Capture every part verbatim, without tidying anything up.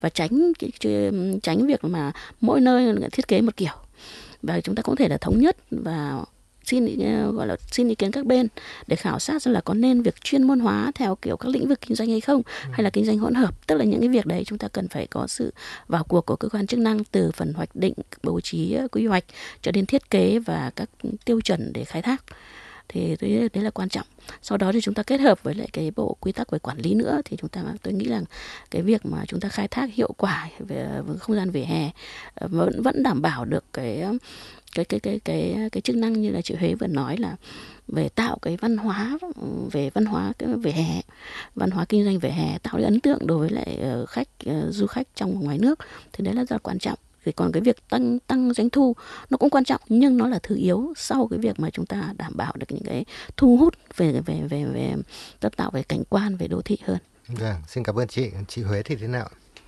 và tránh cái tránh việc mà mỗi nơi thiết kế một kiểu, và chúng ta cũng thể là thống nhất và xin gọi là xin ý kiến các bên để khảo sát xem là có nên việc chuyên môn hóa theo kiểu các lĩnh vực kinh doanh hay không, ừ. hay là kinh doanh hỗn hợp. Tức là những cái việc đấy chúng ta cần phải có sự vào cuộc của cơ quan chức năng, từ phần hoạch định, bố trí quy hoạch cho đến thiết kế và các tiêu chuẩn để khai thác. Thì đấy, đấy là quan trọng. Sau đó thì chúng ta kết hợp với lại cái bộ quy tắc về quản lý nữa, thì chúng ta tôi nghĩ là cái việc mà chúng ta khai thác hiệu quả về không gian vỉa hè vẫn vẫn đảm bảo được cái cái cái cái cái cái chức năng như là chị Huế vừa nói, là về tạo cái văn hóa về văn hóa cái vỉa hè, văn hóa kinh doanh vỉa hè, tạo cái ấn tượng đối với lại khách du khách trong và ngoài nước. Thì đấy là rất là quan trọng. Thì còn cái việc tăng tăng doanh thu nó cũng quan trọng, nhưng nó là thứ yếu sau cái việc mà chúng ta đảm bảo được những cái thu hút về về về về tất tạo về cảnh quan, về đô thị hơn. Vâng, xin cảm ơn chị. Chị Huế thì thế nào?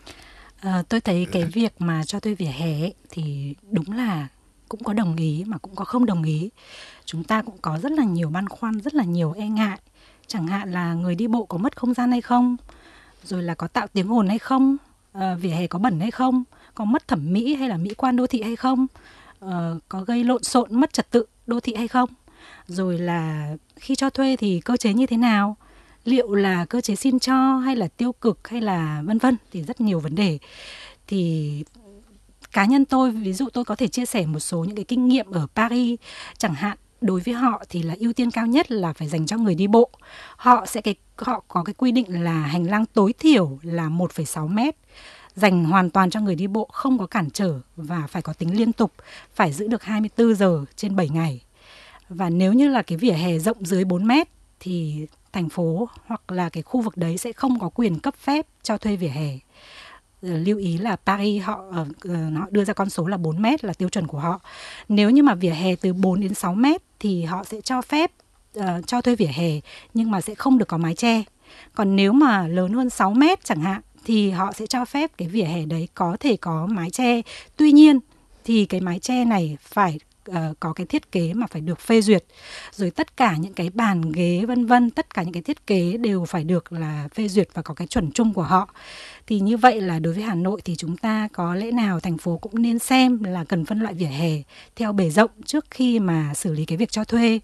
À, tôi thấy cái việc mà cho thuê vỉa hè ấy, thì đúng là cũng có đồng ý mà cũng có không đồng ý. Chúng ta cũng có rất là nhiều băn khoăn, rất là nhiều e ngại. Chẳng hạn là người đi bộ có mất không gian hay không, rồi là có tạo tiếng ồn hay không, à, vỉa hè có bẩn hay không, có mất thẩm mỹ hay là mỹ quan đô thị hay không, à, có gây lộn xộn mất trật tự đô thị hay không, rồi là khi cho thuê thì cơ chế như thế nào, liệu là cơ chế xin cho hay là tiêu cực hay là vân vân, thì rất nhiều vấn đề. Thì cá nhân tôi, ví dụ tôi có thể chia sẻ một số những cái kinh nghiệm ở Paris chẳng hạn. Đối với họ thì là ưu tiên cao nhất là phải dành cho người đi bộ. Họ sẽ cái họ có cái quy định là hành lang tối thiểu là một phẩy sáu mét, dành hoàn toàn cho người đi bộ, không có cản trở và phải có tính liên tục, phải giữ được hai mươi tư giờ trên bảy ngày. Và nếu như là cái vỉa hè rộng dưới bốn mét thì thành phố hoặc là cái khu vực đấy sẽ không có quyền cấp phép cho thuê vỉa hè. Lưu ý là Paris họ, họ đưa ra con số là bốn mét là tiêu chuẩn của họ. Nếu như mà vỉa hè từ bốn đến sáu mét thì họ sẽ cho phép uh, cho thuê vỉa hè, nhưng mà sẽ không được có mái che. Còn nếu mà lớn hơn sáu mét chẳng hạn thì họ sẽ cho phép cái vỉa hè đấy có thể có mái che. Tuy nhiên thì cái mái che này phải uh, có cái thiết kế mà phải được phê duyệt. Rồi tất cả những cái bàn ghế vân vân, tất cả những cái thiết kế đều phải được là phê duyệt và có cái chuẩn chung của họ. Thì như vậy là đối với Hà Nội thì chúng ta có lẽ nào thành phố cũng nên xem là cần phân loại vỉa hè theo bề rộng trước khi mà xử lý cái việc cho thuê.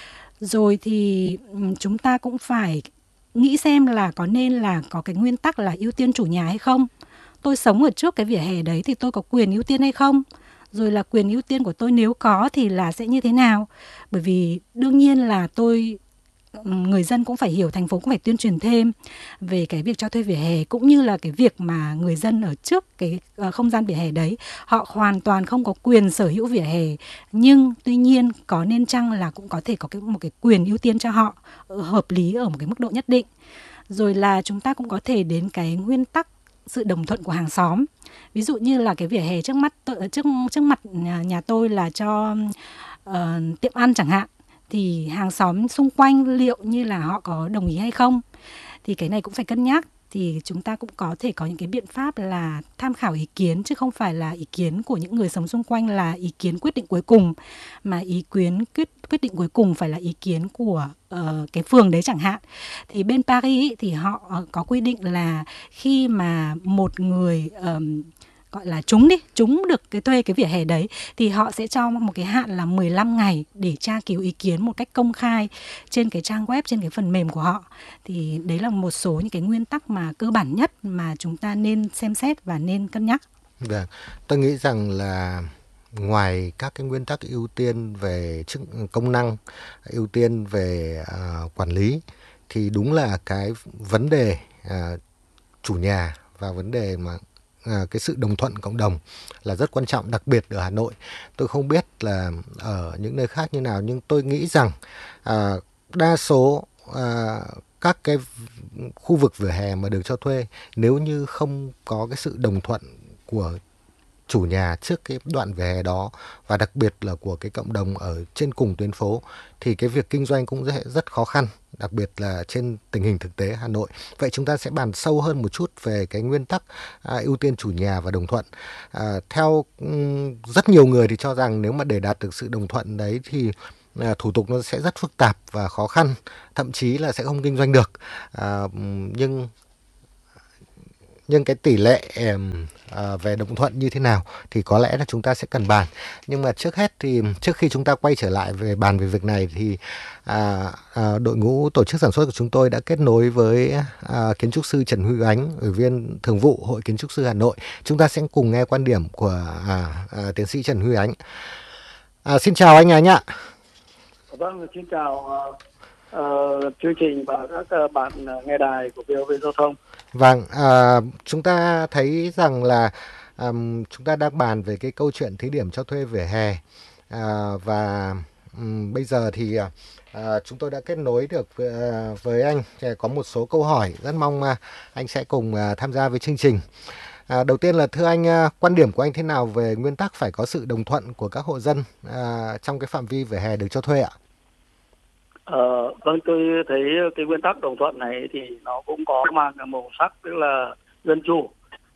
Rồi thì chúng ta cũng phải nghĩ xem là có nên là có cái nguyên tắc là ưu tiên chủ nhà hay không. Tôi sống ở trước cái vỉa hè đấy thì tôi có quyền ưu tiên hay không? Rồi là quyền ưu tiên của tôi nếu có thì là sẽ như thế nào? Bởi vì đương nhiên là tôi... người dân cũng phải hiểu, thành phố cũng phải tuyên truyền thêm về cái việc cho thuê vỉa hè, cũng như là cái việc mà người dân ở trước cái không gian vỉa hè đấy họ hoàn toàn không có quyền sở hữu vỉa hè, nhưng tuy nhiên có nên chăng là cũng có thể có cái, một cái quyền ưu tiên cho họ hợp lý ở một cái mức độ nhất định. Rồi là chúng ta cũng có thể đến cái nguyên tắc sự đồng thuận của hàng xóm. Ví dụ như là cái vỉa hè trước mắt trước trước mặt nhà, nhà tôi là cho uh, tiệm ăn chẳng hạn, thì hàng xóm xung quanh liệu như là họ có đồng ý hay không, thì cái này cũng phải cân nhắc. Thì chúng ta cũng có thể có những cái biện pháp là tham khảo ý kiến, chứ không phải là ý kiến của những người sống xung quanh là ý kiến quyết định cuối cùng, mà ý kiến quyết quyết định cuối cùng phải là ý kiến của uh, cái phường đấy chẳng hạn. Thì bên Paris ý, thì họ uh, có quy định là khi mà một người um, gọi là trúng đi, trúng được cái thuê cái vỉa hè đấy thì họ sẽ cho một cái hạn là mười lăm ngày để tra cứu ý kiến một cách công khai trên cái trang web, trên cái phần mềm của họ. Thì đấy là một số những cái nguyên tắc mà cơ bản nhất mà chúng ta nên xem xét và nên cân nhắc. Vâng, tôi nghĩ rằng là ngoài các cái nguyên tắc ưu tiên về chức công năng, ưu tiên về uh, quản lý, thì đúng là cái vấn đề uh, chủ nhà và vấn đề mà À, cái sự đồng thuận cộng đồng là rất quan trọng, đặc biệt ở Hà Nội. Tôi không biết là ở những nơi khác như nào, nhưng tôi nghĩ rằng à, đa số à, các cái khu vực vỉa hè mà được cho thuê, nếu như không có cái sự đồng thuận của chủ nhà trước cái đoạn vỉa hè đó, và đặc biệt là của cái cộng đồng ở trên cùng tuyến phố, thì cái việc kinh doanh cũng rất, rất khó khăn, đặc biệt là trên tình hình thực tế Hà Nội. Vậy chúng ta sẽ bàn sâu hơn một chút về cái nguyên tắc à, ưu tiên chủ nhà và đồng thuận. À, theo um, rất nhiều người thì cho rằng nếu mà để đạt được sự đồng thuận đấy thì à, thủ tục nó sẽ rất phức tạp và khó khăn, thậm chí là sẽ không kinh doanh được. À, nhưng nhưng cái tỷ lệ uh, về đồng thuận như thế nào thì có lẽ là chúng ta sẽ cần bàn. Nhưng mà trước hết thì trước khi chúng ta quay trở lại về bàn về việc này thì à, à, đội ngũ tổ chức sản xuất của chúng tôi đã kết nối với à, kiến trúc sư Trần Huy Ánh, ủy viên thường vụ Hội Kiến trúc sư Hà Nội. Chúng ta sẽ cùng nghe quan điểm của à, à, tiến sĩ Trần Huy Ánh. À, xin chào anh Ánh ạ. Vâng, xin chào uh, chương trình và các uh, bạn uh, nghe đài của vê o vê Giao thông. Vâng, à, chúng ta thấy rằng là um, chúng ta đang bàn về cái câu chuyện thí điểm cho thuê vỉa hè à, và um, bây giờ thì à, chúng tôi đã kết nối được với, à, với anh. Có một số câu hỏi rất mong à, anh sẽ cùng à, tham gia với chương trình. À, đầu tiên là thưa anh, à, quan điểm của anh thế nào về nguyên tắc phải có sự đồng thuận của các hộ dân à, trong cái phạm vi vỉa hè được cho thuê ạ? Ờ, vâng, tôi thấy cái nguyên tắc đồng thuận này thì nó cũng có mang màu sắc tức là dân chủ,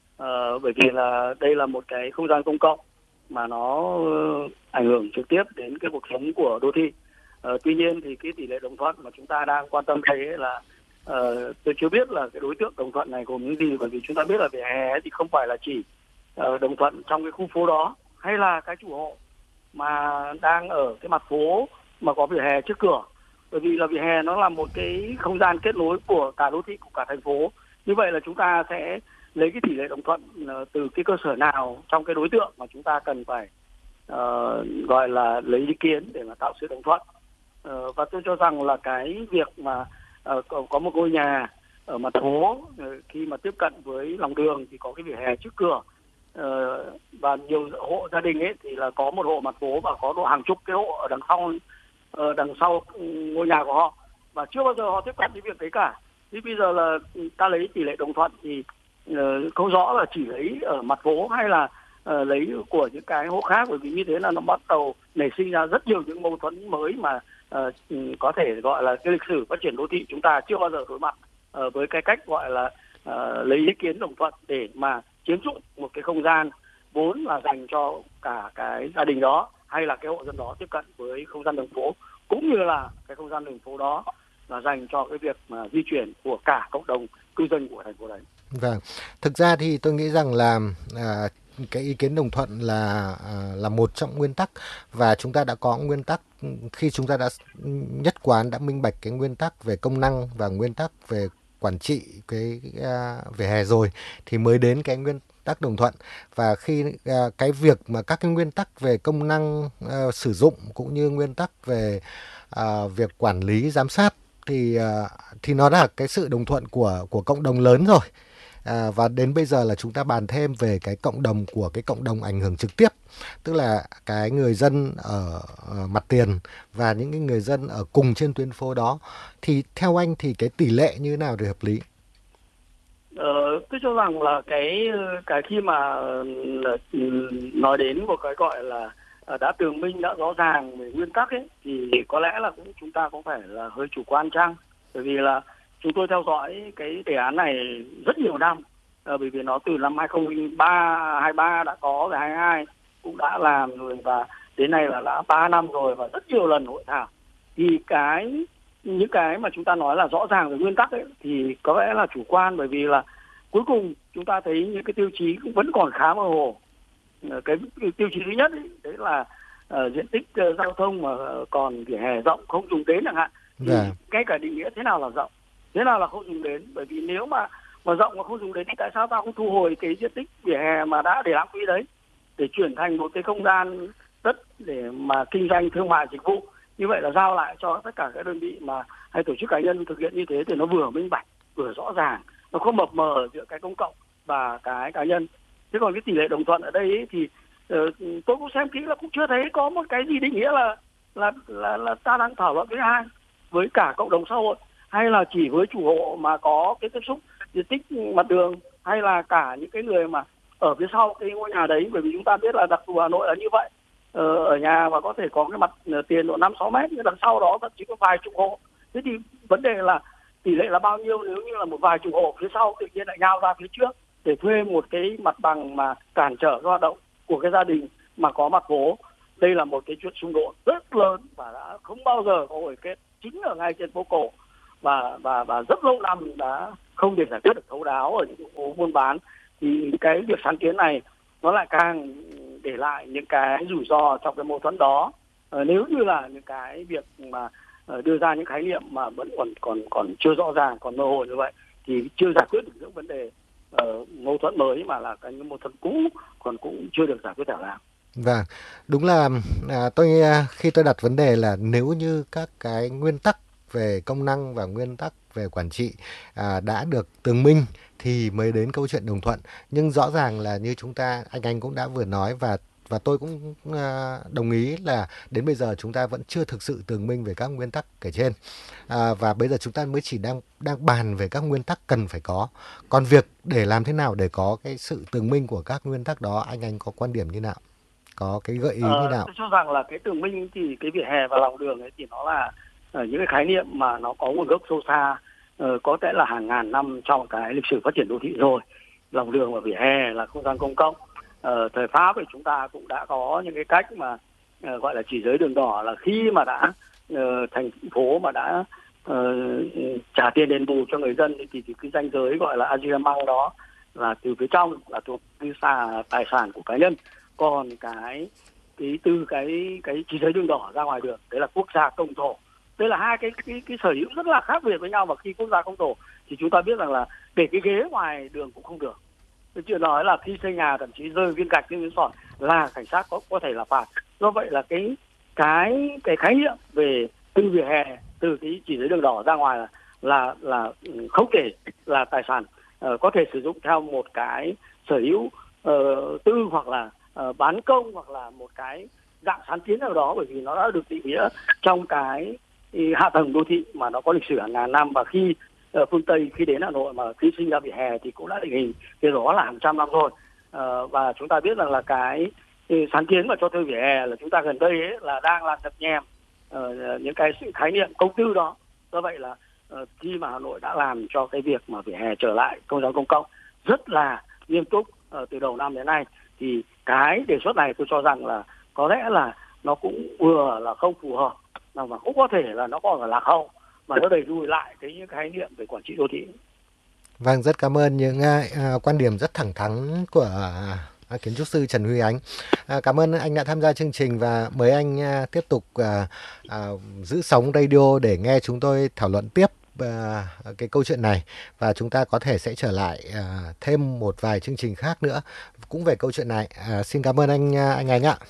ờ, bởi vì là đây là một cái không gian công cộng mà nó ảnh hưởng trực tiếp đến cái cuộc sống của đô thị. Ờ, tuy nhiên thì cái tỷ lệ đồng thuận mà chúng ta đang quan tâm thấy là ờ, tôi chưa biết là cái đối tượng đồng thuận này gồm những gì, bởi vì chúng ta biết là vỉa hè thì không phải là chỉ uh, đồng thuận trong cái khu phố đó hay là cái chủ hộ mà đang ở cái mặt phố mà có vỉa hè trước cửa. Bởi vì là vỉa hè nó là một cái không gian kết nối của cả đô thị, của cả thành phố. Như vậy là chúng ta sẽ lấy cái tỷ lệ đồng thuận từ cái cơ sở nào trong cái đối tượng mà chúng ta cần phải uh, gọi là lấy ý kiến để mà tạo sự đồng thuận. Uh, và tôi cho rằng là cái việc mà uh, có một ngôi nhà ở mặt phố uh, khi mà tiếp cận với lòng đường thì có cái vỉa hè trước cửa, uh, và nhiều hộ gia đình ấy thì là có một hộ mặt phố và có độ hàng chục cái hộ ở đằng sau Ờ, đằng sau ngôi nhà của họ, và chưa bao giờ họ tiếp cận với việc đấy cả. Thì bây giờ là ta lấy tỷ lệ đồng thuận thì uh, không rõ là chỉ lấy ở mặt phố hay là uh, lấy của những cái hộ khác, bởi vì như thế là nó bắt đầu nảy sinh ra rất nhiều những mâu thuẫn mới mà uh, có thể gọi là cái lịch sử phát triển đô thị chúng ta chưa bao giờ đối mặt uh, với cái cách gọi là uh, lấy ý kiến đồng thuận để mà chiếm dụng một cái không gian vốn là dành cho cả cái gia đình đó hay là cái hộ dân đó tiếp cận với không gian đường phố, cũng như là cái không gian đường phố đó là dành cho cái việc mà di chuyển của cả cộng đồng cư dân của thành phố đấy. Vâng, thực ra thì tôi nghĩ rằng là à, cái ý kiến đồng thuận là à, là một trong nguyên tắc, và chúng ta đã có nguyên tắc khi chúng ta đã nhất quán, đã minh bạch cái nguyên tắc về công năng và nguyên tắc về quản trị cái uh, vỉa hè rồi thì mới đến cái nguyên tắc đồng thuận. Và khi uh, cái việc mà các cái nguyên tắc về công năng uh, sử dụng cũng như nguyên tắc về uh, việc quản lý giám sát thì uh, thì nó là cái sự đồng thuận của của cộng đồng lớn rồi. À, và đến bây giờ là chúng ta bàn thêm về cái cộng đồng của cái cộng đồng ảnh hưởng trực tiếp, tức là cái người dân ở, ở mặt tiền và những cái người dân ở cùng trên tuyến phố đó. Thì theo anh thì cái tỷ lệ như thế nào để hợp lý? Ờ, tôi cho rằng là cái cái khi mà nói đến một cái gọi là đã tường minh, đã rõ ràng về nguyên tắc ấy, thì có lẽ là cũng chúng ta cũng phải là hơi chủ quan chăng, bởi vì là chúng tôi theo dõi cái đề án này rất nhiều năm, à, bởi vì nó từ năm hai không không ba, hai ba đã có, rồi hai hai cũng đã làm rồi, và đến nay là đã ba năm rồi và rất nhiều lần hội thảo. Thì cái những cái mà chúng ta nói là rõ ràng về nguyên tắc ấy thì có lẽ là chủ quan, bởi vì là cuối cùng chúng ta thấy những cái tiêu chí cũng vẫn còn khá mơ hồ. Cái tiêu chí thứ nhất ấy, đấy là uh, diện tích uh, giao thông mà còn vỉa hè rộng không dùng đến chẳng hạn. Thì yeah. Ngay cả định nghĩa thế nào là rộng, thế nào là không dùng đến, bởi vì nếu mà mà rộng mà không dùng đến thì tại sao ta không thu hồi cái diện tích vỉa hè mà đã để lãng phí đấy để chuyển thành một cái không gian đất để mà kinh doanh thương mại dịch vụ. Như vậy là giao lại cho tất cả các đơn vị mà hay tổ chức cá nhân thực hiện như thế thì nó vừa minh bạch vừa rõ ràng, nó không mập mờ giữa cái công cộng và cái cá nhân. Thế còn cái tỷ lệ đồng thuận ở đây ấy, thì uh, tôi cũng xem kỹ là cũng chưa thấy có một cái gì định nghĩa là là là, là ta đang thảo luận với ai, với cả cộng đồng xã hội, hay là chỉ với chủ hộ mà có cái tiếp xúc diện tích mặt đường, hay là cả những cái người mà ở phía sau cái ngôi nhà đấy. Bởi vì chúng ta biết là đặc thù Hà Nội là như vậy, ờ, ở nhà và có thể có cái mặt tiền độ năm sáu mét, nhưng đằng sau đó thậm chí có vài chục hộ. Thế thì vấn đề là tỷ lệ là bao nhiêu nếu như là một vài chục hộ phía sau tự nhiên lại nhao ra phía trước để thuê một cái mặt bằng mà cản trở cái hoạt động của cái gia đình mà có mặt phố. Đây là một cái chuyện xung đột rất lớn và đã không bao giờ có hồi kết, chính ở ngay trên phố cổ, và và và rất lâu năm đã không thể giải quyết được thấu đáo ở những phố buôn bán thì cái việc sáng kiến này nó lại càng để lại những cái rủi ro trong cái mâu thuẫn đó. Ờ, nếu như là những cái việc mà uh, đưa ra những khái niệm mà vẫn còn còn còn chưa rõ ràng, còn mơ hồ như vậy thì chưa giải quyết được những vấn đề uh, mâu thuẫn mới, mà là cái mâu thuẫn cũ còn cũng chưa được giải quyết thỏa đáng. Vâng, đúng là à, tôi à, khi tôi đặt vấn đề là nếu như các cái nguyên tắc về công năng và nguyên tắc về quản trị à, đã được tường minh thì mới đến câu chuyện đồng thuận. Nhưng rõ ràng là như chúng ta, anh anh cũng đã vừa nói và và tôi cũng à, đồng ý là đến bây giờ chúng ta vẫn chưa thực sự tường minh về các nguyên tắc kể trên. À, và bây giờ chúng ta mới chỉ đang đang bàn về các nguyên tắc cần phải có. Còn việc để làm thế nào để có cái sự tường minh của các nguyên tắc đó, anh anh có quan điểm như nào? Có cái gợi ý như Ờ, nào? tôi cho rằng là cái tường minh thì cái vỉa hè và lòng đường ấy thì nó là uh, những cái khái niệm mà nó có nguồn gốc sâu xa, uh, có thể là hàng ngàn năm trong cái lịch sử phát triển đô thị rồi. Lòng đường và vỉa hè là không gian công cộng. Uh, thời Pháp thì chúng ta cũng đã có những cái cách mà uh, gọi là chỉ giới đường đỏ, là khi mà đã uh, thành phố mà đã uh, trả tiền đền bù cho người dân thì, thì cái ranh giới gọi là agrément đó là từ phía trong là thuộc cái xa tài sản của cá nhân. Còn cái cái từ cái cái chỉ giới đường đỏ ra ngoài đường đấy là quốc gia công thổ. Đây là hai cái cái cái sở hữu rất là khác biệt với nhau, và khi quốc gia công thổ thì chúng ta biết rằng là để cái ghế ngoài đường cũng không được. Tôi chưa nói là khi xây nhà thậm chí rơi viên gạch trên miếng sỏi là cảnh sát có có thể là phạt. Do vậy là cái cái cái khái niệm về từ vỉa hè, từ cái chỉ giới đường đỏ ra ngoài là là là không thể là tài sản uh, có thể sử dụng theo một cái sở hữu uh, tư, hoặc là uh, bán công, hoặc là một cái dạng sáng kiến nào đó, bởi vì nó đã được định nghĩa trong cái hạ tầng đô thị mà nó có lịch sử hàng ngàn năm. Và khi uh, phương Tây khi đến Hà Nội mà khi sinh ra vỉa hè thì cũng đã định hình cái đó là hàng trăm năm rồi. Uh, và chúng ta biết rằng là cái, cái sáng kiến mà cho thuê vỉa hè là chúng ta gần đây ấy, là đang làm nhập nhèm uh, những cái khái niệm công tư đó. Do vậy là uh, khi mà Hà Nội đã làm cho cái việc mà vỉa hè trở lại không gian công cộng rất là nghiêm túc uh, từ đầu năm đến nay, thì cái đề xuất này tôi cho rằng là có lẽ là nó cũng vừa là không phù hợp, mà cũng có thể là nó còn là lạc hậu, mà nó đẩy lùi lại cái những khái niệm về quản trị đô thị. Vâng, rất cảm ơn những uh, quan điểm rất thẳng thắn của uh, kiến trúc sư Trần Huy Ánh. Uh, cảm ơn anh đã tham gia chương trình và mời anh uh, tiếp tục uh, uh, giữ sóng radio để nghe chúng tôi thảo luận tiếp uh, cái câu chuyện này, và chúng ta có thể sẽ trở lại uh, thêm một vài chương trình khác nữa cũng về câu chuyện này. Uh, xin cảm ơn anh uh, anh Ánh ạ.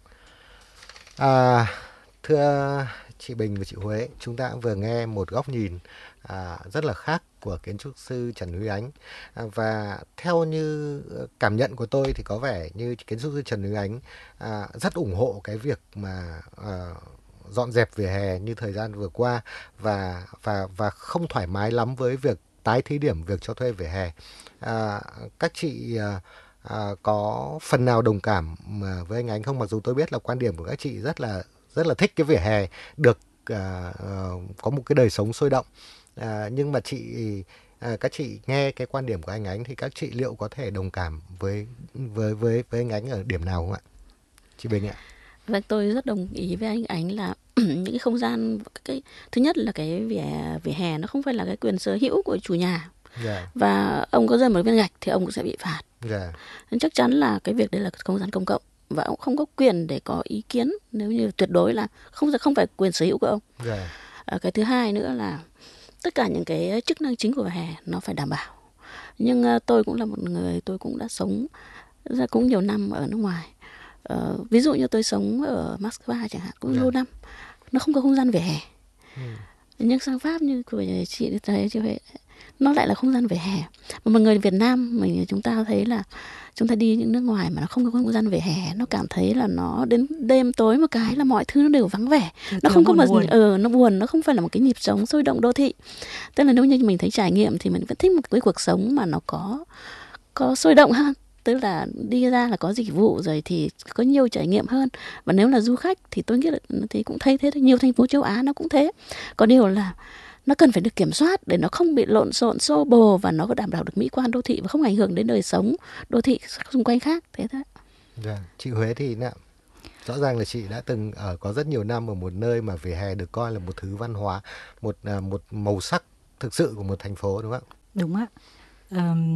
À, thưa chị Bình và chị Huế, chúng ta vừa nghe một góc nhìn à, rất là khác của kiến trúc sư Trần Huy Ánh. À, và theo như cảm nhận của tôi thì có vẻ như kiến trúc sư Trần Huy Ánh à, rất ủng hộ cái việc mà à, dọn dẹp vỉa hè như thời gian vừa qua, và và và không thoải mái lắm với việc tái thí điểm việc cho thuê vỉa hè. À, các chị à, À, có phần nào đồng cảm mà với anh Ánh không? Mặc dù tôi biết là quan điểm của các chị rất là rất là thích cái vỉa hè được à, à, có một cái đời sống sôi động, à, nhưng mà chị à, các chị nghe cái quan điểm của anh Ánh thì các chị liệu có thể đồng cảm với với với với anh Ánh ở điểm nào không ạ? Chị Bình ạ. Vâng, tôi rất đồng ý với anh Ánh là những cái không gian, cái thứ nhất là cái vỉa vỉa hè nó không phải là cái quyền sở hữu của chủ nhà. Yeah. Và ông có rơi một viên gạch thì ông cũng sẽ bị phạt. Yeah. Nên chắc chắn là cái việc đấy là không gian công cộng, và ông không có quyền để có ý kiến, nếu như tuyệt đối là không không phải quyền sở hữu của ông. Yeah. À, cái thứ hai nữa là tất cả những cái chức năng chính của vỉa hè nó phải đảm bảo. Nhưng uh, tôi cũng là một người, tôi cũng đã sống ra cũng nhiều năm ở nước ngoài. Uh, ví dụ như tôi sống ở Moscow chẳng hạn, cũng yeah. lâu năm, nó không có không gian vỉa hè. Mm. Nhưng sang Pháp như của chị thấy như vậy, nó lại là không gian vỉa hè. Mà một người Việt Nam mình, chúng ta thấy là chúng ta đi những nước ngoài mà nó không có không gian vỉa hè, nó cảm thấy là nó đến đêm tối một cái là mọi thứ nó đều vắng vẻ, nó, nó không có một buồn. Ờ, nó buồn, nó không phải là một cái nhịp sống sôi động đô thị. Tức là nếu như mình thấy trải nghiệm thì mình vẫn thích một cái cuộc sống mà nó có có sôi động hơn, tức là đi ra là có dịch vụ rồi thì có nhiều trải nghiệm hơn. Và nếu là du khách thì tôi nghĩ là thì cũng thấy thế, nhiều thành phố châu Á nó cũng thế. Có điều là nó cần phải được kiểm soát để nó không bị lộn xộn xô bồ, và nó có đảm bảo được mỹ quan đô thị và không ảnh hưởng đến đời sống đô thị xung quanh khác. Thế thôi. Dạ. Chị Huế thì nào? Rõ ràng là chị đã từng ở có rất nhiều năm ở một nơi mà vỉa hè được coi là một thứ văn hóa, một một màu sắc thực sự của một thành phố, đúng không ạ? Đúng ạ. Um,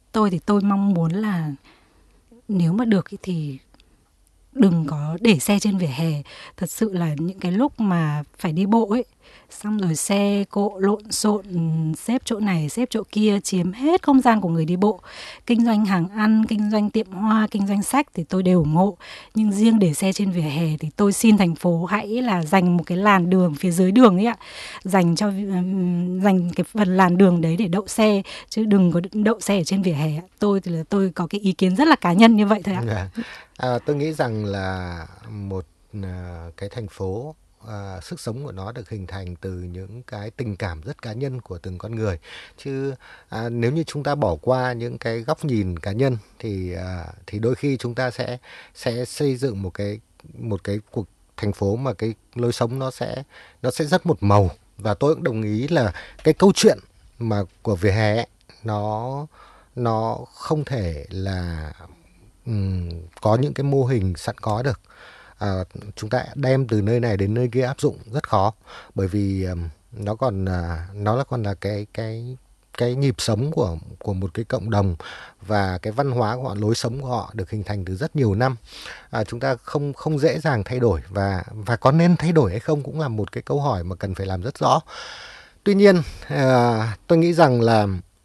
tôi thì tôi mong muốn là nếu mà được thì đừng có để xe trên vỉa hè. Thật sự là những cái lúc mà phải đi bộ ấy, xong rồi xe cộ lộn xộn, xếp chỗ này xếp chỗ kia, chiếm hết không gian của người đi bộ. Kinh doanh hàng ăn, kinh doanh tiệm hoa, kinh doanh sách thì tôi đều ủng hộ, nhưng riêng để xe trên vỉa hè thì tôi xin thành phố hãy là dành một cái làn đường phía dưới đường ấy ạ, dành cho dành cái phần làn đường đấy để đậu xe, chứ đừng có đậu xe ở trên vỉa hè. Tôi thì là tôi có cái ý kiến rất là cá nhân như vậy thôi ạ. Yeah. À, tôi nghĩ rằng là một à, cái thành phố, à, sức sống của nó được hình thành từ những cái tình cảm rất cá nhân của từng con người. Chứ à, nếu như chúng ta bỏ qua những cái góc nhìn cá nhân thì à, thì đôi khi chúng ta sẽ sẽ xây dựng một cái một cái cuộc thành phố mà cái lối sống nó sẽ nó sẽ rất một màu. Và tôi cũng đồng ý là cái câu chuyện mà của vỉa hè ấy, nó nó không thể là um, có những cái mô hình sẵn có được. À, chúng ta đem từ nơi này đến nơi kia áp dụng rất khó, bởi vì um, nó còn uh, nó là còn là cái cái cái nhịp sống của của một cái cộng đồng, và cái văn hóa của họ, lối sống của họ được hình thành từ rất nhiều năm. À, chúng ta không không dễ dàng thay đổi, và và có nên thay đổi hay không cũng là một cái câu hỏi mà cần phải làm rất rõ. Tuy nhiên, à, tôi nghĩ rằng là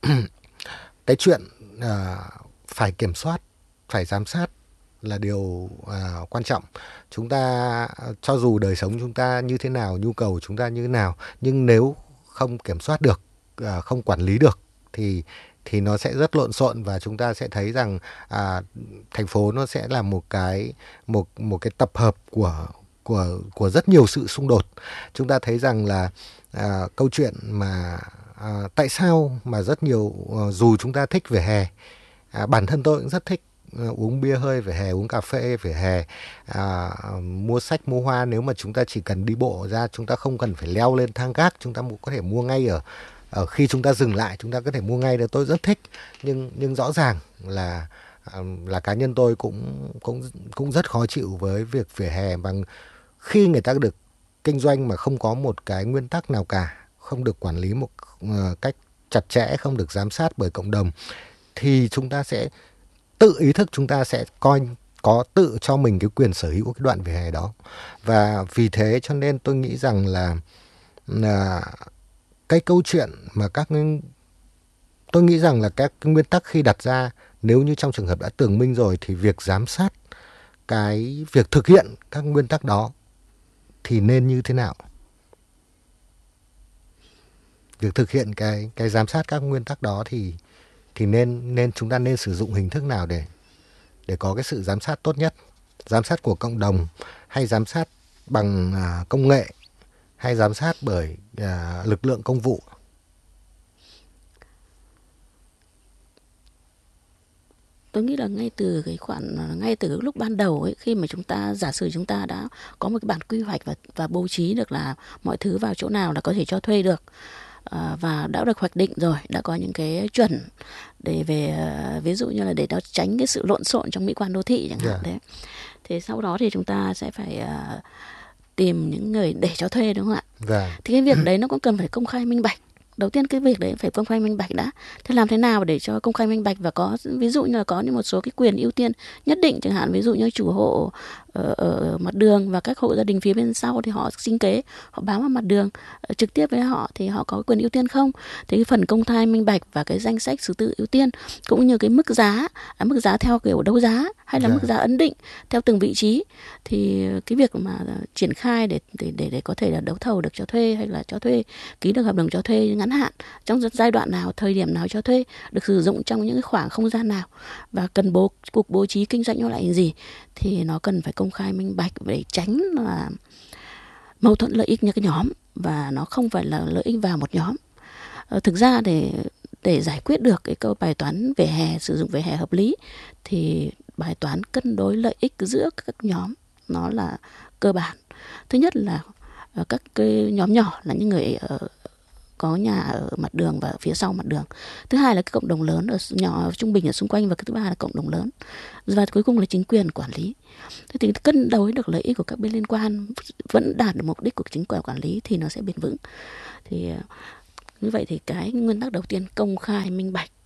cái chuyện à, phải kiểm soát, phải giám sát là điều à, quan trọng. Chúng ta cho dù đời sống chúng ta như thế nào, nhu cầu chúng ta như thế nào, nhưng nếu không kiểm soát được, à, không quản lý được thì thì nó sẽ rất lộn xộn, và chúng ta sẽ thấy rằng à, thành phố nó sẽ là một cái một một cái tập hợp của của của rất nhiều sự xung đột. Chúng ta thấy rằng là à, câu chuyện mà à, tại sao mà rất nhiều, à, dù chúng ta thích vỉa hè, à, bản thân tôi cũng rất thích à, uống bia hơi vỉa hè, uống cà phê vỉa hè, à, mua sách mua hoa. Nếu mà chúng ta chỉ cần đi bộ ra, chúng ta không cần phải leo lên thang gác, chúng ta có thể mua ngay ở ở khi chúng ta dừng lại, chúng ta có thể mua ngay. Đó tôi rất thích. Nhưng nhưng rõ ràng là là cá nhân tôi cũng cũng cũng rất khó chịu với việc vỉa hè bằng khi người ta được kinh doanh mà không có một cái nguyên tắc nào cả, không được quản lý một uh, cách chặt chẽ, không được giám sát bởi cộng đồng, thì chúng ta sẽ tự ý thức, chúng ta sẽ coi có tự cho mình cái quyền sở hữu cái đoạn vỉa hè đó. Và vì thế cho nên tôi nghĩ rằng là là cái câu chuyện mà các tôi nghĩ rằng là các cái nguyên tắc khi đặt ra, nếu như trong trường hợp đã tường minh rồi, thì việc giám sát cái việc thực hiện các nguyên tắc đó thì nên như thế nào? Việc thực hiện cái cái giám sát các nguyên tắc đó thì thì nên nên chúng ta nên sử dụng hình thức nào để để có cái sự giám sát tốt nhất? Giám sát của cộng đồng, hay giám sát bằng à, công nghệ, hay giám sát bởi à, lực lượng công vụ? Tôi nghĩ là ngay từ cái khoản ngay từ lúc ban đầu ấy, khi mà chúng ta giả sử chúng ta đã có một cái bản quy hoạch và và bố trí được là mọi thứ vào chỗ nào là có thể cho thuê được, à, và đã được hoạch định rồi, đã có những cái chuẩn để về ví dụ như là để nó tránh cái sự lộn xộn trong mỹ quan đô thị chẳng hạn. Yeah. Đấy. Thì sau đó thì chúng ta sẽ phải uh, tìm những người để cho thuê, đúng không ạ? Yeah. Thì cái việc đấy nó cũng cần phải công khai minh bạch. Đầu tiên cái việc đấy phải công khai minh bạch đã. Thế làm thế nào để cho công khai minh bạch và có ví dụ như là có những một số cái quyền ưu tiên nhất định, chẳng hạn ví dụ như chủ hộ ở, ở mặt đường và các hộ gia đình phía bên sau thì họ sinh kế, họ bám vào mặt đường trực tiếp với họ thì họ có quyền ưu tiên không? Thì cái phần công khai minh bạch và cái danh sách thứ tự ưu tiên cũng như cái mức giá, à, mức giá theo kiểu đấu giá hay là yeah. mức giá ấn định theo từng vị trí, thì cái việc mà triển khai để để để, để có thể là đấu thầu được cho thuê hay là cho thuê, ký được hợp đồng cho thuê ngắn hạn trong giai đoạn nào, thời điểm nào cho thuê, được sử dụng trong những cái khoảng không gian nào, và cần bố cục bố trí kinh doanh nó lại gì, thì nó cần phải công khai minh bạch để tránh là mâu thuẫn lợi ích như cái nhóm, và nó không phải là lợi ích vào một nhóm. Ờ, thực ra để để giải quyết được cái câu bài toán vỉa hè, sử dụng vỉa hè hợp lý, thì bài toán cân đối lợi ích giữa các nhóm nó là cơ bản. Thứ nhất là các cái nhóm nhỏ là những người ở có nhà ở mặt đường và phía sau mặt đường. Thứ hai là cái cộng đồng lớn ở nhỏ trung bình ở xung quanh, và cái thứ ba là cộng đồng lớn. Và cuối cùng là chính quyền quản lý. Thế thì cân đối được lợi ích của các bên liên quan, vẫn đạt được mục đích của chính quyền quản lý thì nó sẽ bền vững. Thì như vậy thì cái nguyên tắc đầu tiên công khai minh bạch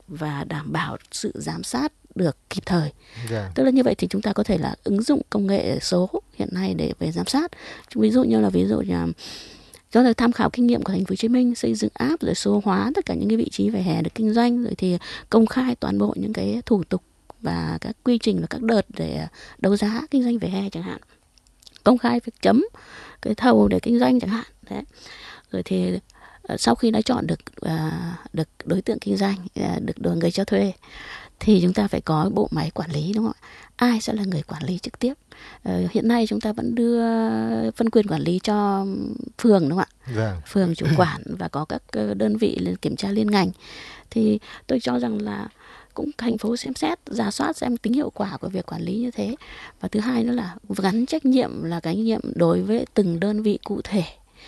và đảm bảo sự giám sát được kịp thời. Yeah. Tức là như vậy thì chúng ta có thể là ứng dụng công nghệ số hiện nay để về giám sát. Ví dụ như là ví dụ như do là tham khảo kinh nghiệm của thành phố Hồ Chí Minh xây dựng app rồi số hóa tất cả những cái vị trí vỉa hè được kinh doanh, rồi thì công khai toàn bộ những cái thủ tục và các quy trình và các đợt để đấu giá kinh doanh vỉa hè chẳng hạn, công khai việc chấm cái thầu để kinh doanh chẳng hạn. Đấy. Rồi thì sau khi đã chọn được uh, được đối tượng kinh doanh, uh, được đối người cho thuê, thì chúng ta phải có bộ máy quản lý, đúng không ạ? Ai sẽ là người quản lý trực tiếp? Uh, hiện nay chúng ta vẫn đưa phân quyền quản lý cho phường, đúng không ạ? Vâng. Phường chủ quản và có các đơn vị kiểm tra liên ngành. Thì tôi cho rằng là cũng thành phố xem xét, rà soát xem tính hiệu quả của việc quản lý như thế. Và thứ hai nữa là gắn trách nhiệm là cái trách nhiệm đối với từng đơn vị cụ thể,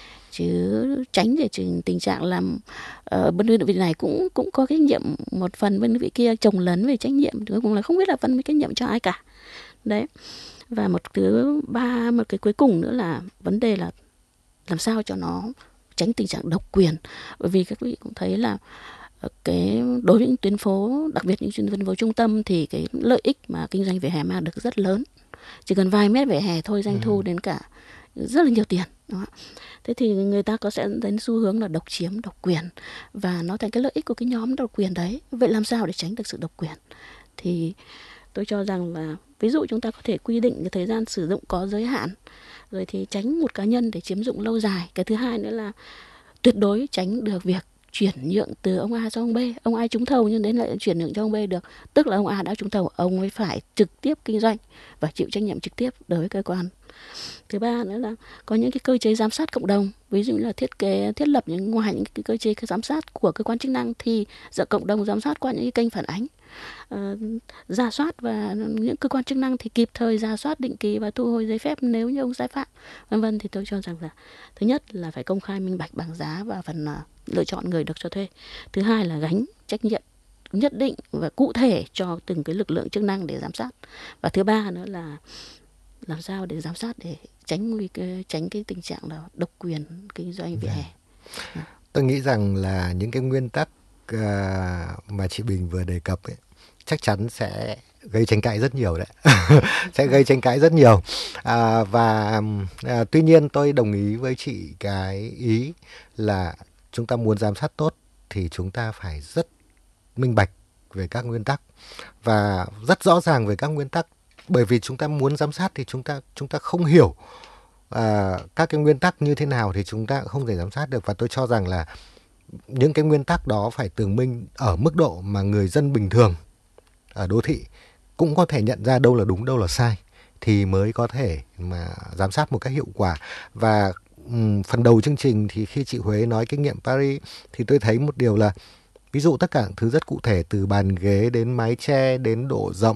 chứ tránh để tình trạng làm uh, bên đơn vị này cũng cũng có trách nhiệm một phần, bên đơn vị kia chồng lấn về trách nhiệm, cuối cùng là không biết là phân trách nhiệm cho ai cả. Đấy. Và một thứ ba, một cái cuối cùng nữa là vấn đề là làm sao cho nó tránh tình trạng độc quyền, bởi vì các quý vị cũng thấy là cái đối với những tuyến phố, đặc biệt những tuyến phố trung tâm, thì cái lợi ích mà kinh doanh vỉa hè mang được rất lớn. Chỉ cần vài mét vỉa hè thôi doanh thu đến cả rất là nhiều tiền. Đó. Thế thì người ta có sẽ đến xu hướng là độc chiếm, độc quyền, và nó thành cái lợi ích của cái nhóm độc quyền đấy. Vậy làm sao để tránh được sự độc quyền? Thì tôi cho rằng là ví dụ chúng ta có thể quy định cái thời gian sử dụng có giới hạn, rồi thì tránh một cá nhân để chiếm dụng lâu dài. Cái thứ hai nữa là tuyệt đối tránh được việc chuyển nhượng từ ông A cho ông B. Ông A trúng thầu nhưng đến lại chuyển nhượng cho ông B được, tức là ông A đã trúng thầu, ông mới phải trực tiếp kinh doanh và chịu trách nhiệm trực tiếp đối với cơ quan. Thứ ba nữa là có những cái cơ chế giám sát cộng đồng, ví dụ như là thiết kế thiết lập những ngoài những cái cơ chế giám sát của cơ quan chức năng thì giờ cộng đồng giám sát qua những cái kênh phản ánh, uh, rà soát, và những cơ quan chức năng thì kịp thời rà soát định kỳ và thu hồi giấy phép nếu như ông sai phạm, vân vân. Thì tôi cho rằng là thứ nhất là phải công khai minh bạch bảng giá và phần uh, lựa chọn người được cho thuê. Thứ hai là gánh trách nhiệm nhất định và cụ thể cho từng cái lực lượng chức năng để giám sát. Và thứ ba nữa là làm sao để giám sát để tránh nguy cơ, tránh cái tình trạng là độc quyền kinh doanh vỉa hè. À. Tôi nghĩ rằng là những cái nguyên tắc uh, mà chị Bình vừa đề cập ấy, chắc chắn sẽ gây tranh cãi rất nhiều đấy. Sẽ gây tranh cãi rất nhiều. À, và à, tuy nhiên tôi đồng ý với chị cái ý là chúng ta muốn giám sát tốt thì chúng ta phải rất minh bạch về các nguyên tắc và rất rõ ràng về các nguyên tắc. Bởi vì chúng ta muốn giám sát thì chúng ta chúng ta không hiểu à, các cái nguyên tắc như thế nào thì chúng ta không thể giám sát được. Và tôi cho rằng là những cái nguyên tắc đó phải tường minh ở mức độ mà người dân bình thường ở đô thị cũng có thể nhận ra đâu là đúng, đâu là sai, thì mới có thể mà giám sát một cách hiệu quả. Và um, phần đầu chương trình thì khi chị Huế nói kinh nghiệm Paris thì tôi thấy một điều là ví dụ tất cả thứ rất cụ thể, từ bàn ghế đến mái che đến độ rộng,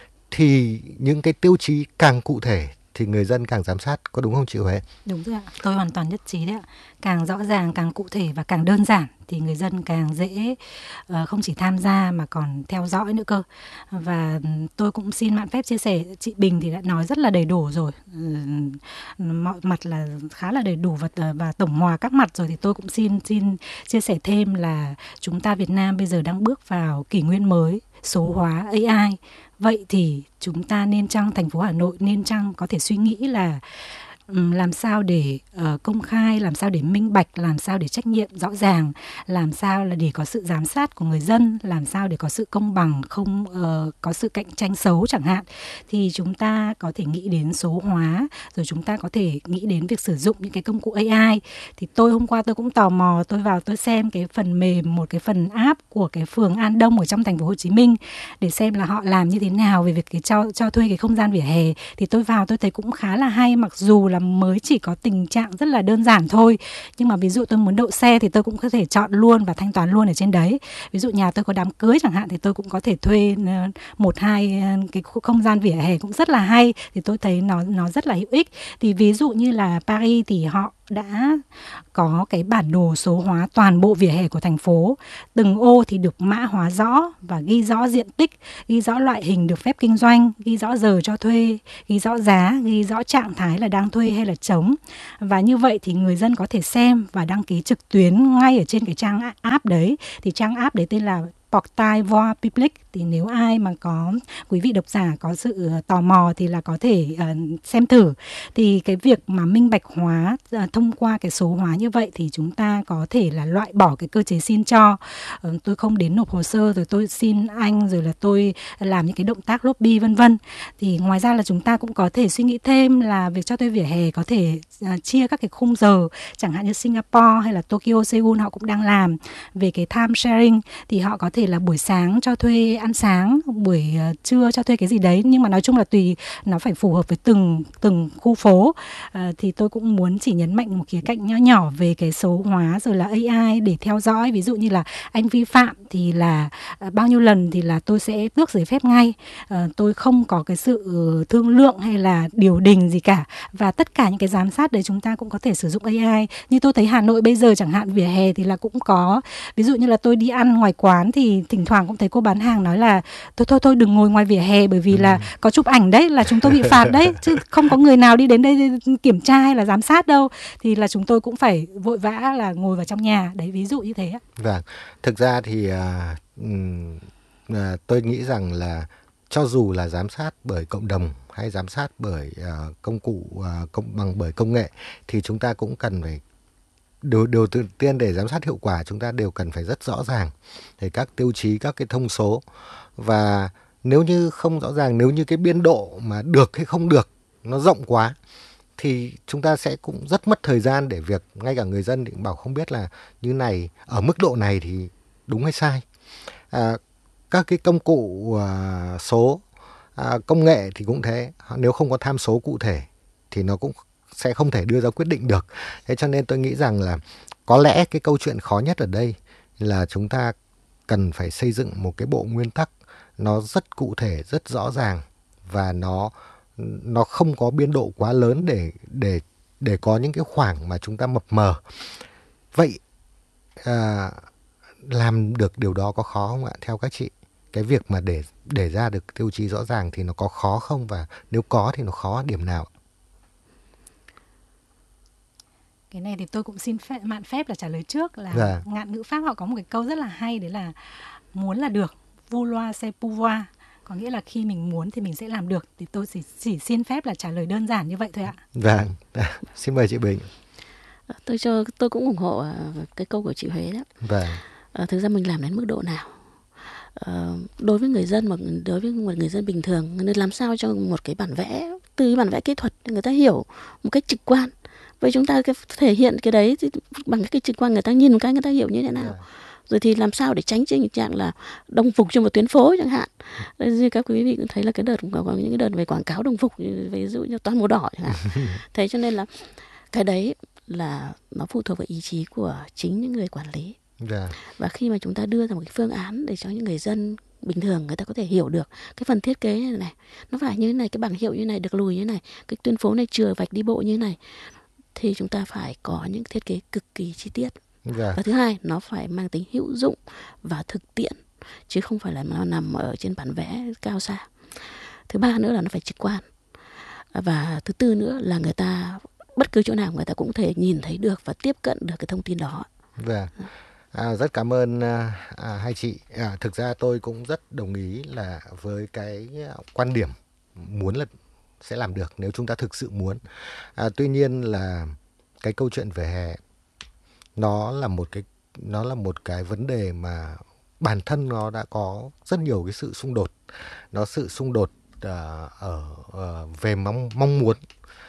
thì những cái tiêu chí càng cụ thể thì người dân càng giám sát, có đúng không chị Huế? Đúng rồi ạ, tôi hoàn toàn nhất trí đấy ạ. Càng rõ ràng, càng cụ thể và càng đơn giản thì người dân càng dễ uh, không chỉ tham gia mà còn theo dõi nữa cơ. Và tôi cũng xin mạn phép chia sẻ, chị Bình thì đã nói rất là đầy đủ rồi, uh, mọi mặt là khá là đầy đủ và, và tổng hòa các mặt rồi, thì tôi cũng xin xin chia sẻ thêm là chúng ta Việt Nam bây giờ đang bước vào kỷ nguyên mới, số hóa a i. Vậy thì chúng ta nên chăng, thành phố Hà Nội nên chăng có thể suy nghĩ là um, làm sao để uh, công khai, làm sao để minh bạch, làm sao để trách nhiệm rõ ràng, làm sao là để có sự giám sát của người dân, làm sao để có sự công bằng, không uh, có sự cạnh tranh xấu chẳng hạn. Thì chúng ta có thể nghĩ đến số hóa, rồi chúng ta có thể nghĩ đến việc sử dụng những cái công cụ a i. Thì tôi hôm qua tôi cũng tò mò, tôi vào tôi xem cái phần mềm, một cái phần app của cái phường An Đông ở trong thành phố Hồ Chí Minh để xem là họ làm như thế nào về việc cái cho cho thuê cái không gian vỉa hè. Thì tôi vào tôi thấy cũng khá là hay, mặc dù là mới chỉ có tình trạng rất là đơn giản thôi, nhưng mà ví dụ tôi muốn đậu xe thì tôi cũng có thể chọn luôn và thanh toán luôn ở trên đấy. Ví dụ nhà tôi có đám cưới chẳng hạn thì tôi cũng có thể thuê một hai cái không gian vỉa hè cũng rất là hay, thì tôi thấy nó nó rất là hữu ích. Thì ví dụ như là Paris thì họ đã có cái bản đồ số hóa toàn bộ vỉa hè của thành phố. Từng ô thì được mã hóa rõ và ghi rõ diện tích, ghi rõ loại hình được phép kinh doanh, ghi rõ giờ cho thuê, ghi rõ giá, ghi rõ trạng thái là đang thuê hay là trống. Và như vậy thì người dân có thể xem và đăng ký trực tuyến ngay ở trên cái trang app đấy. Thì trang app đấy tên là portail voie publique. Thì nếu ai mà có, quý vị độc giả có sự tò mò thì là có thể uh, xem thử. Thì cái việc mà minh bạch hóa uh, thông qua cái số hóa như vậy thì chúng ta có thể là loại bỏ cái cơ chế xin cho. Uh, tôi không đến nộp hồ sơ rồi tôi xin anh, rồi là tôi làm những cái động tác lobby vân vân. Thì ngoài ra là chúng ta cũng có thể suy nghĩ thêm là việc cho thuê vỉa hè có thể uh, chia các cái khung giờ, chẳng hạn như Singapore hay là Tokyo, Seoul họ cũng đang làm về cái time sharing. Thì họ có thể là buổi sáng cho thuê ăn sáng, buổi uh, trưa cho thuê cái gì đấy, nhưng mà nói chung là tùy, nó phải phù hợp với từng từng khu phố. Uh, thì tôi cũng muốn chỉ nhấn mạnh một khía cạnh nhỏ nhỏ về cái số hóa rồi là a i để theo dõi. Ví dụ như là anh vi phạm thì là uh, bao nhiêu lần thì là tôi sẽ tước giấy phép ngay. Uh, tôi không có cái sự thương lượng hay là điều đình gì cả. Và tất cả những cái giám sát đấy chúng ta cũng có thể sử dụng a i. Như tôi thấy Hà Nội bây giờ chẳng hạn, vỉa hè thì là cũng có, ví dụ như là tôi đi ăn ngoài quán thì thỉnh thoảng cũng thấy cô bán hàng nói là thôi thôi thôi đừng ngồi ngoài vỉa hè, bởi vì ừ. là có chụp ảnh đấy là chúng tôi bị phạt đấy, chứ không có người nào đi đến đây kiểm tra hay là giám sát đâu. Thì là chúng tôi cũng phải vội vã là ngồi vào trong nhà đấy, ví dụ như thế. Vâng, thực ra thì uh, uh, tôi nghĩ rằng là cho dù là giám sát bởi cộng đồng hay giám sát bởi uh, công cụ uh, công, bằng bởi công nghệ, thì chúng ta cũng cần phải điều điều đầu tiên để giám sát hiệu quả, chúng ta đều cần phải rất rõ ràng để các tiêu chí, các cái thông số. Và nếu như không rõ ràng, nếu như cái biên độ mà được hay không được nó rộng quá thì chúng ta sẽ cũng rất mất thời gian để việc ngay cả người dân thì cũng bảo không biết là như này, ở mức độ này thì đúng hay sai. À, các cái công cụ à, số, à, công nghệ thì cũng thế, nếu không có tham số cụ thể thì nó cũng sẽ không thể đưa ra quyết định được. Thế cho nên tôi nghĩ rằng là có lẽ cái câu chuyện khó nhất ở đây là chúng ta cần phải xây dựng một cái bộ nguyên tắc nó rất cụ thể, rất rõ ràng, và nó nó không có biên độ quá lớn để để để có những cái khoảng mà chúng ta mập mờ. Vậy à, làm được điều đó có khó không ạ? Theo các chị, cái việc mà để để ra được tiêu chí rõ ràng thì nó có khó không, và nếu có thì nó khó ở điểm nào? Cái này thì tôi cũng xin phép, mạn phép là trả lời trước là dạ. Ngạn ngữ Pháp họ có một cái câu rất là hay, đấy là muốn là được, vouloir c'est pouvoir. Có nghĩa là khi mình muốn thì mình sẽ làm được. Thì tôi chỉ, chỉ xin phép là trả lời đơn giản như vậy thôi ạ. Vâng, xin mời chị Bình. Tôi cho tôi cũng ủng hộ cái câu của chị Huế đó. Vâng. À, thực ra mình làm đến mức độ nào? À, đối với người dân, mà đối với một người dân bình thường, nên làm sao cho một cái bản vẽ, từ cái bản vẽ kỹ thuật người ta hiểu một cách trực quan. Vậy chúng ta cái thể hiện cái đấy thì bằng cái trực quan, người ta nhìn một cái người ta hiểu như thế nào. Yeah. Rồi thì làm sao để tránh tình trạng là đồng phục trên một tuyến phố chẳng hạn. Như các quý vị cũng thấy là cái đợt có những cái đợt về quảng cáo đồng phục, ví dụ như toàn màu đỏ chẳng hạn. Thế cho nên là cái đấy là nó phụ thuộc vào ý chí của chính những người quản lý. Yeah. Và khi mà chúng ta đưa ra một cái phương án để cho những người dân bình thường người ta có thể hiểu được cái phần thiết kế này này, nó phải như thế này, cái bảng hiệu như thế này được lùi như thế này, cái tuyến phố này chừa vạch đi bộ như thế này, thì chúng ta phải có những thiết kế cực kỳ chi tiết. Yeah. Và thứ hai, nó phải mang tính hữu dụng và thực tiễn, chứ không phải là nó nằm ở trên bản vẽ cao xa. Thứ ba nữa là nó phải trực quan. Và thứ tư nữa là người ta bất cứ chỗ nào người ta cũng thể nhìn thấy được và tiếp cận được cái thông tin đó. Yeah. À, rất cảm ơn à, hai chị. À, thực ra tôi cũng rất đồng ý là với cái quan điểm muốn là sẽ làm được nếu chúng ta thực sự muốn. À, tuy nhiên là cái câu chuyện vỉa hè nó là một cái nó là một cái vấn đề mà bản thân nó đã có rất nhiều cái sự xung đột. Nó sự xung đột uh, ở uh, về mong mong muốn.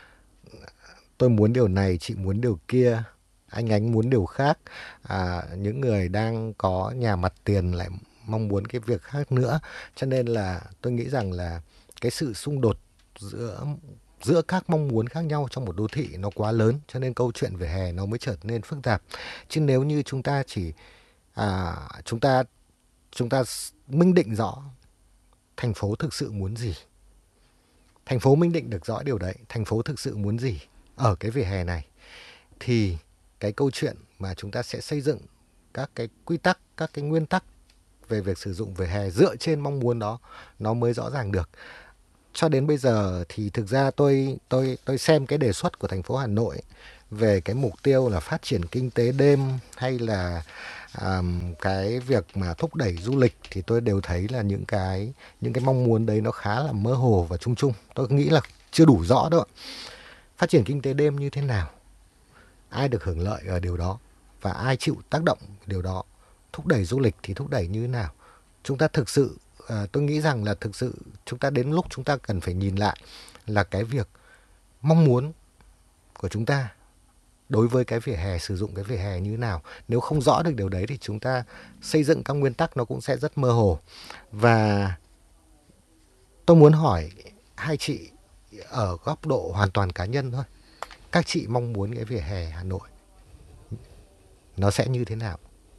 Tôi muốn điều này, chị muốn điều kia, anh Ánh muốn điều khác. À, những người đang có nhà mặt tiền lại mong muốn cái việc khác nữa. Cho nên là tôi nghĩ rằng là cái sự xung đột giữa giữa các mong muốn khác nhau trong một đô thị nó quá lớn, cho nên câu chuyện vỉa hè nó mới trở nên phức tạp. Chứ nếu như chúng ta chỉ à, chúng ta chúng ta minh định rõ thành phố thực sự muốn gì, thành phố minh định được rõ điều đấy, thành phố thực sự muốn gì ở cái vỉa hè này, thì cái câu chuyện mà chúng ta sẽ xây dựng các cái quy tắc, các cái nguyên tắc về việc sử dụng vỉa hè dựa trên mong muốn đó nó mới rõ ràng được. Cho đến bây giờ thì thực ra tôi tôi tôi xem cái đề xuất của thành phố Hà Nội về cái mục tiêu là phát triển kinh tế đêm hay là à, cái việc mà thúc đẩy du lịch thì tôi đều thấy là những cái những cái mong muốn đấy nó khá là mơ hồ và chung chung. Tôi nghĩ là chưa đủ rõ đâu. Phát triển kinh tế đêm như thế nào? Ai được hưởng lợi ở điều đó? Và ai chịu tác động điều đó? Thúc đẩy du lịch thì thúc đẩy như thế nào? Chúng ta thực sự, à, tôi nghĩ rằng là thực sự chúng ta đến lúc chúng ta cần phải nhìn lại là cái việc mong muốn của chúng ta đối với cái vỉa hè, sử dụng cái vỉa hè như thế nào. Nếu không rõ được điều đấy thì chúng ta xây dựng các nguyên tắc nó cũng sẽ rất mơ hồ. Và tôi muốn hỏi hai chị ở góc độ hoàn toàn cá nhân thôi. Các chị mong muốn cái vỉa hè Hà Nội nó sẽ như thế nào?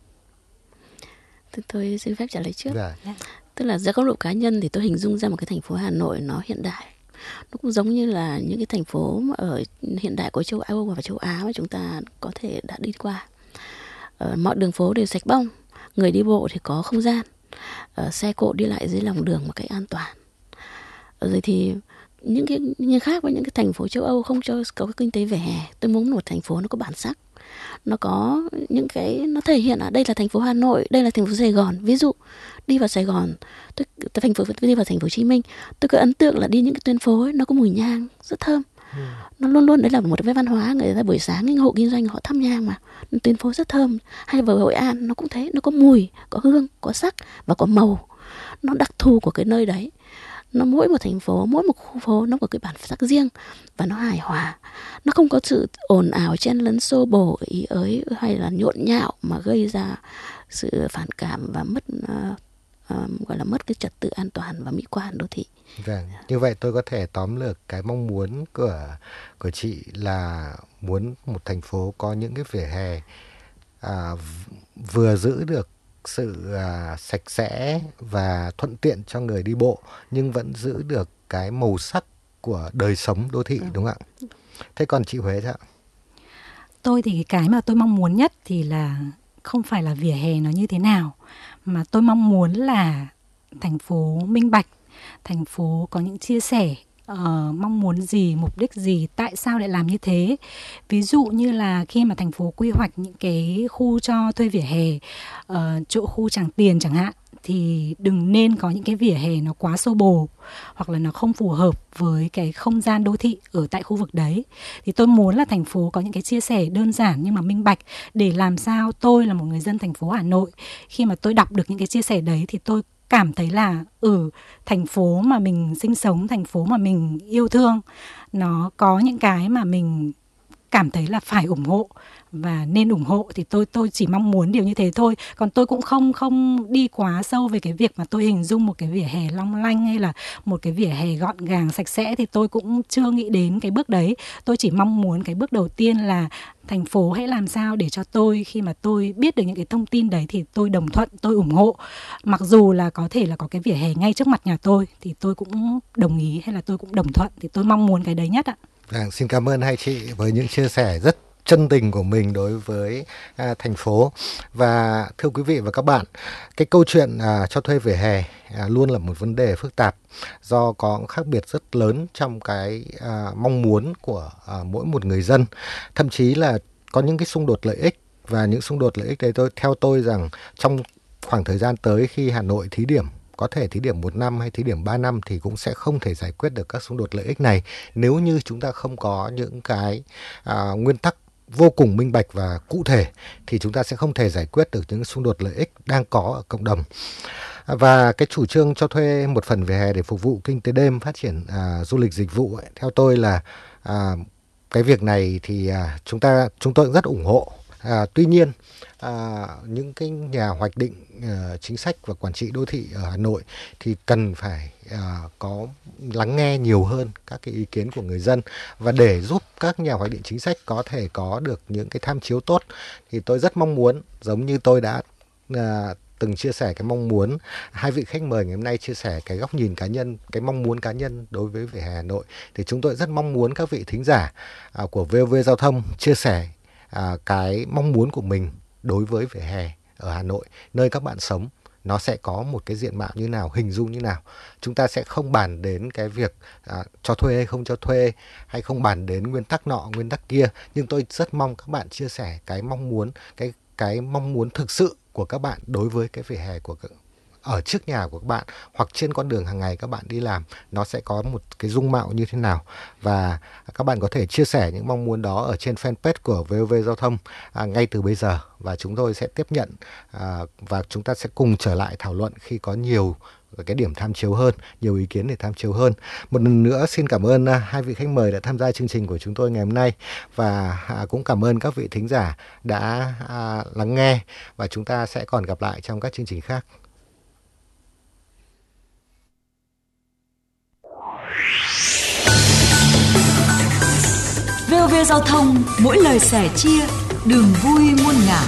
Tôi, tôi xin phép trả lời trước. Dạ. Tức là dưới góc độ cá nhân thì tôi hình dung ra một cái thành phố Hà Nội nó hiện đại. Nó cũng giống như là những cái thành phố ở hiện đại của châu Âu và châu Á mà chúng ta có thể đã đi qua. Ờ, mọi đường phố đều sạch bông, người đi bộ thì có không gian, ờ, xe cộ đi lại dưới lòng đường một cách an toàn. Ờ, rồi thì những cái như khác với những cái thành phố châu Âu không cho có cái kinh tế vỉa hè. Tôi muốn một thành phố nó có bản sắc, nó có những cái nó thể hiện ở đây là thành phố Hà Nội, đây là thành phố Sài Gòn. Ví dụ đi vào Sài Gòn, tôi thành phố đi vào thành phố Hồ Chí Minh, tôi có ấn tượng là đi những cái tuyến phố ấy, nó có mùi nhang rất thơm. Ừ. Nó luôn luôn đấy là một cái văn hóa, người ta buổi sáng những hộ kinh doanh họ thắp nhang mà tuyến phố rất thơm. Hay vào Hội An nó cũng thế, nó có mùi, có hương, có sắc và có màu, nó đặc thù của cái nơi đấy. Nó mỗi một thành phố, mỗi một khu phố nó có cái bản sắc riêng và nó hài hòa. Nó không có sự ồn ào chen lấn xô bồ ý ới hay là nhộn nhạo mà gây ra sự phản cảm và mất uh, uh, gọi là mất cái trật tự an toàn và mỹ quan đô thị. Vâng, như vậy tôi có thể tóm lược cái mong muốn của của chị là muốn một thành phố có những cái vỉa hè à, vừa giữ được sự à, sạch sẽ và thuận tiện cho người đi bộ nhưng vẫn giữ được cái màu sắc của đời sống đô thị, đúng không ạ? Thế còn chị Huế sao? Tôi thì cái mà tôi mong muốn nhất thì là không phải là vỉa hè nó như thế nào, mà tôi mong muốn là thành phố minh bạch, thành phố có những chia sẻ, uh, mong muốn gì, mục đích gì, tại sao lại làm như thế. Ví dụ như là khi mà thành phố quy hoạch những cái khu cho thuê vỉa hè, uh, chỗ khu Tràng Tiền chẳng hạn, thì đừng nên có những cái vỉa hè nó quá xô bồ hoặc là nó không phù hợp với cái không gian đô thị ở tại khu vực đấy. Thì tôi muốn là thành phố có những cái chia sẻ đơn giản nhưng mà minh bạch, để làm sao tôi là một người dân thành phố Hà Nội, khi mà tôi đọc được những cái chia sẻ đấy thì tôi cảm thấy là ừ, thành phố mà mình sinh sống, thành phố mà mình yêu thương, nó có những cái mà mình cảm thấy là phải ủng hộ và nên ủng hộ. Thì tôi tôi chỉ mong muốn điều như thế thôi. Còn tôi cũng không không đi quá sâu về cái việc mà tôi hình dung một cái vỉa hè long lanh hay là một cái vỉa hè gọn gàng sạch sẽ, thì tôi cũng chưa nghĩ đến cái bước đấy. Tôi chỉ mong muốn cái bước đầu tiên là thành phố hãy làm sao để cho tôi, khi mà tôi biết được những cái thông tin đấy thì tôi đồng thuận, tôi ủng hộ. Mặc dù là có thể là có cái vỉa hè ngay trước mặt nhà tôi thì tôi cũng đồng ý hay là tôi cũng đồng thuận. Thì tôi mong muốn cái đấy nhất ạ. À, xin cảm ơn hai chị với những chia sẻ rất chân tình của mình đối với à, thành phố. Và thưa quý vị và các bạn, cái câu chuyện à, cho thuê vỉa hè à, luôn là một vấn đề phức tạp do có khác biệt rất lớn trong cái à, mong muốn của à, mỗi một người dân. Thậm chí là có những cái xung đột lợi ích, và những xung đột lợi ích đấy tôi theo tôi rằng trong khoảng thời gian tới khi Hà Nội thí điểm, có thể thí điểm một năm hay thí điểm ba năm thì cũng sẽ không thể giải quyết được các xung đột lợi ích này nếu như chúng ta không có những cái à, nguyên tắc vô cùng minh bạch và cụ thể, thì chúng ta sẽ không thể giải quyết được những xung đột lợi ích đang có ở cộng đồng. Và cái chủ trương cho thuê một phần vỉa hè để phục vụ kinh tế đêm, phát triển à, du lịch dịch vụ ấy, theo tôi là à, cái việc này thì à, chúng ta chúng tôi rất ủng hộ. À, tuy nhiên à, những cái nhà hoạch định à, chính sách và quản trị đô thị ở Hà Nội thì cần phải à, có lắng nghe nhiều hơn các cái ý kiến của người dân, và để giúp các nhà hoạch định chính sách có thể có được những cái tham chiếu tốt thì tôi rất mong muốn, giống như tôi đã à, từng chia sẻ cái mong muốn, hai vị khách mời ngày hôm nay chia sẻ cái góc nhìn cá nhân, cái mong muốn cá nhân đối với vỉa hè Hà Nội, thì chúng tôi rất mong muốn các vị thính giả à, của vê o vê Giao thông chia sẻ À, cái mong muốn của mình đối với vỉa hè ở Hà Nội, nơi các bạn sống, nó sẽ có một cái diện mạo như nào, hình dung như nào. Chúng ta sẽ không bàn đến cái việc à, cho thuê hay không cho thuê, hay không bàn đến nguyên tắc nọ, nguyên tắc kia, nhưng tôi rất mong các bạn chia sẻ cái mong muốn, cái cái mong muốn thực sự của các bạn đối với cái vỉa hè của các, ở trước nhà của các bạn hoặc trên con đường hàng ngày các bạn đi làm, nó sẽ có một cái dung mạo như thế nào. Và các bạn có thể chia sẻ những mong muốn đó ở trên fanpage của vê o vê Giao thông à, ngay từ bây giờ, và chúng tôi sẽ tiếp nhận à, và chúng ta sẽ cùng trở lại thảo luận khi có nhiều cái điểm tham chiếu hơn, nhiều ý kiến để tham chiếu hơn. Một lần nữa xin cảm ơn uh, hai vị khách mời đã tham gia chương trình của chúng tôi ngày hôm nay, và uh, cũng cảm ơn các vị thính giả đã uh, lắng nghe, và chúng ta sẽ còn gặp lại trong các chương trình khác. vê o vê Giao thông, mỗi lời sẻ chia, đường vui muôn ngả.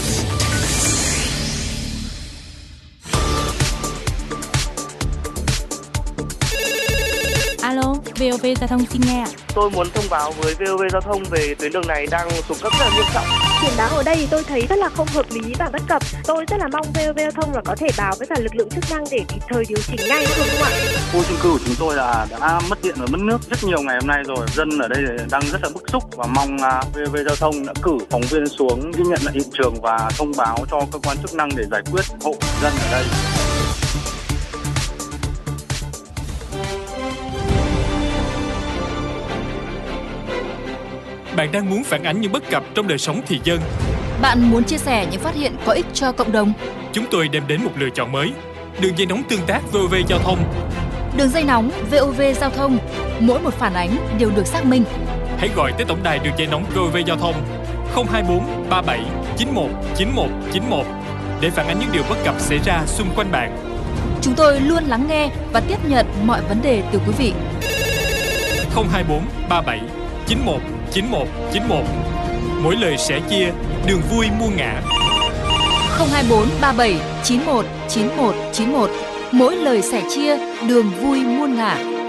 Alo, vê o vê Giao thông xin nghe ạ. Tôi muốn thông báo với vê o vê Giao thông về tuyến đường này đang xuống cấp rất là nghiêm trọng. Biển báo ở đây thì tôi thấy rất là không hợp lý và bất cập. Tôi rất là mong vê o vê Giao thông là có thể báo với cả lực lượng chức năng để kịp thời điều chỉnh ngay, được không ạ? Khu chung cư của chúng tôi là đã mất điện và mất nước rất nhiều ngày hôm nay rồi. Dân ở đây đang rất là bức xúc và mong vê o vê Giao thông đã cử phóng viên xuống ghi nhận lại hiện trường và thông báo cho cơ quan chức năng để giải quyết hộ dân ở đây. Bạn đang muốn phản ánh những bất cập trong đời sống thị dân. Bạn muốn chia sẻ những phát hiện có ích cho cộng đồng. Chúng tôi đem đến một lựa chọn mới. Đường dây nóng tương tác vê o vê Giao thông. Đường dây nóng vê o vê Giao thông. Mỗi một phản ánh đều được xác minh. Hãy gọi tới tổng đài đường dây nóng vê o vê Giao thông không hai bốn ba bảy chín một chín một chín một để phản ánh những điều bất cập xảy ra xung quanh bạn. Chúng tôi luôn lắng nghe và tiếp nhận mọi vấn đề từ quý vị. không hai bốn ba bảy chín một chín một chín một. Mỗi lời sẻ chia, đường vui muôn ngả. không hai bốn ba bảy chín một chín một chín một. Mỗi lời sẻ chia, đường vui muôn ngả.